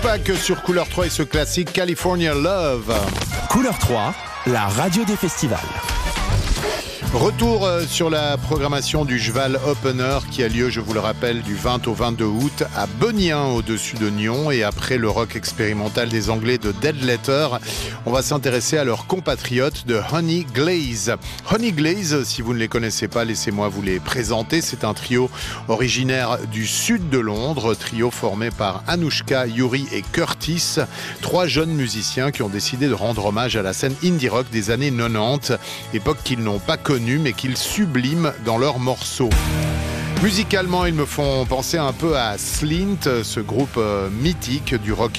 Tupac sur Couleur 3 et ce classique California Love. Couleur 3, la radio des festivals. Retour sur la programmation du Jval Opener qui a lieu, je vous le rappelle, du 20 au 22 août à Bonien au-dessus de Nyon. Et après le rock expérimental des Anglais de Dead Letter, on va s'intéresser à leurs compatriotes de Honey Glaze. Honey Glaze, si vous ne les connaissez pas, laissez-moi vous les présenter. C'est un trio originaire du sud de Londres, trio formé par Anouchka, Yuri et Curtis, 3 jeunes musiciens qui ont décidé de rendre hommage à la scène indie rock des années 90, époque qu'ils n'ont pas connue mais qu'ils subliment dans leurs morceaux. Musicalement, ils me font penser un peu à Slint, ce groupe mythique du rock